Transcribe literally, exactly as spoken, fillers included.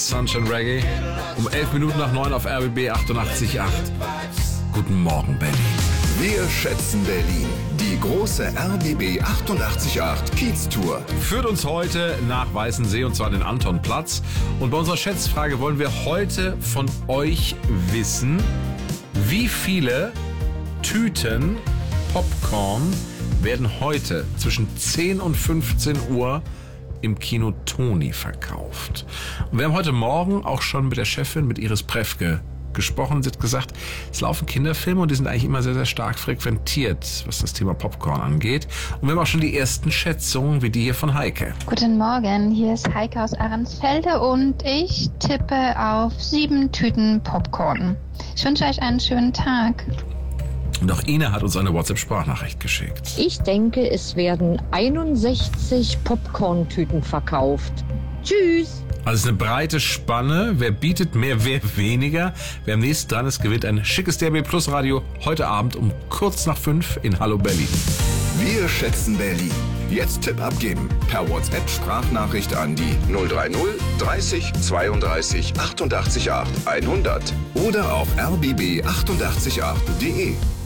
Sunshine Reggae. Um elf Minuten nach neun auf R B B achtundachtzig Komma acht. Guten Morgen, Berlin. Wir schätzen Berlin. Die große R B B achtundachtzig Komma acht Kiez-Tour Führt uns heute nach Weißensee und zwar den Antonplatz. Und bei unserer Schätzfrage wollen wir heute von euch wissen, wie viele Tüten Popcorn werden heute zwischen zehn und fünfzehn Uhr im Kino Toni verkauft. Und wir haben heute Morgen auch schon mit der Chefin, mit Iris Prefke, gesprochen. Sie hat gesagt, es laufen Kinderfilme und die sind eigentlich immer sehr, sehr stark frequentiert, was das Thema Popcorn angeht. Und wir haben auch schon die ersten Schätzungen, wie die hier von Heike. Guten Morgen, hier ist Heike aus Ahrensfelde und ich tippe auf sieben Tüten Popcorn. Ich wünsche euch einen schönen Tag. Und auch Ina hat uns eine WhatsApp-Sprachnachricht geschickt. Ich denke, es werden einundsechzig Popcorn-Tüten verkauft. Tschüss! Also es ist eine breite Spanne. Wer bietet mehr, wer weniger. Wer am nächsten dran ist, gewinnt ein schickes D A B Plus Radio heute Abend um kurz nach fünf in Hallo Berlin. Wir schätzen Berlin. Jetzt Tipp abgeben. Per WhatsApp-Sprachnachricht an die null drei null dreißig zweiunddreißig achtundachtzig acht hundert oder auf r b b achtundachtzig acht punkt d e.